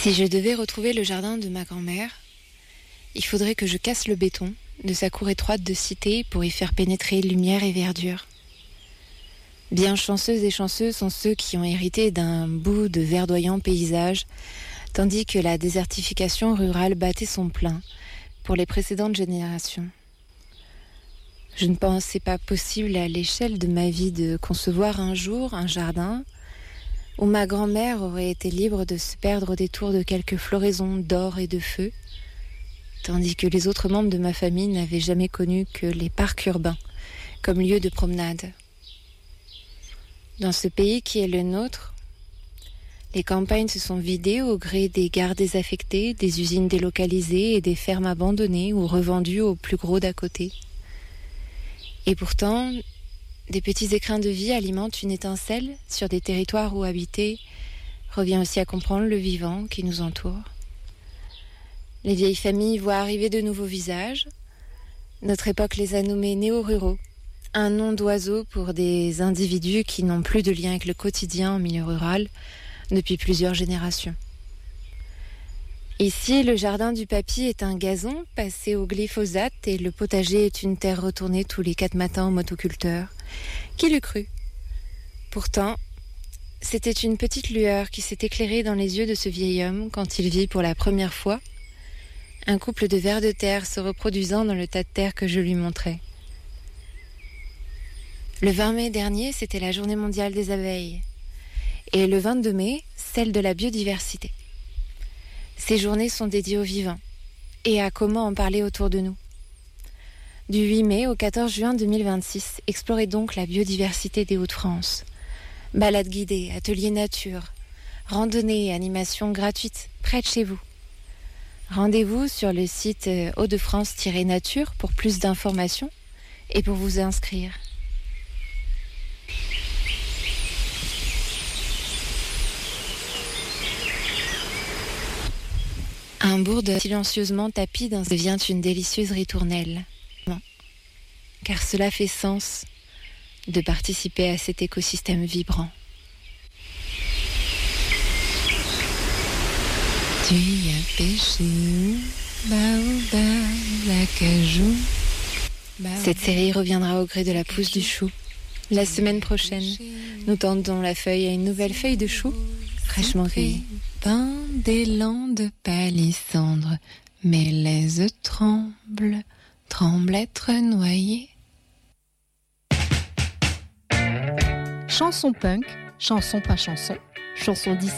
Si je devais retrouver le jardin de ma grand-mère, il faudrait que je casse le béton de sa cour étroite de cité pour y faire pénétrer lumière et verdure. Bien chanceuses et chanceux sont ceux qui ont hérité d'un bout de verdoyant paysage, tandis que la désertification rurale battait son plein pour les précédentes générations. Je ne pensais pas possible à l'échelle de ma vie de concevoir un jour un jardin où ma grand-mère aurait été libre de se perdre au détour de quelques floraisons d'or et de feu, tandis que les autres membres de ma famille n'avaient jamais connu que les parcs urbains comme lieu de promenade. Dans ce pays qui est le nôtre, les campagnes se sont vidées au gré des gares désaffectées, des usines délocalisées et des fermes abandonnées ou revendues aux plus gros d'à côté. Et pourtant, des petits écrins de vie alimentent une étincelle sur des territoires où habiter revient aussi à comprendre le vivant qui nous entoure. Les vieilles familles voient arriver de nouveaux visages. Notre époque les a nommés néo-ruraux, un nom d'oiseau pour des individus qui n'ont plus de lien avec le quotidien en milieu rural depuis plusieurs générations. Ici, le jardin du papy est un gazon passé au glyphosate et le potager est une terre retournée tous les 4 matins au motoculteur. Qui l'eût cru ? Pourtant, c'était une petite lueur qui s'est éclairée dans les yeux de ce vieil homme quand il vit pour la première fois un couple de vers de terre se reproduisant dans le tas de terre que je lui montrais. Le 20 mai dernier, c'était la journée mondiale des abeilles. Et le 22 mai, celle de la biodiversité. Ces journées sont dédiées au vivant et à comment en parler autour de nous. Du 8 mai au 14 juin 2026, explorez donc la biodiversité des Hauts-de-France. Balades guidées, ateliers nature, randonnées et animations gratuites près de chez vous. Rendez-vous sur le site Hauts-de-France-nature pour plus d'informations et pour vous inscrire. Un bourde silencieusement tapis devient une délicieuse ritournelle. Car cela fait sens de participer à cet écosystème vibrant. Tu y as pêché, baobab, l'acajou. Cette série reviendra au gré de la pousse du chou. La semaine prochaine, nous tendons la feuille à une nouvelle feuille de chou, fraîchement cueillie. Pain d'élan de palissandre, mes laises tremblent, tremblent être noyées. Chanson punk, chanson pas chanson, chanson d'ici.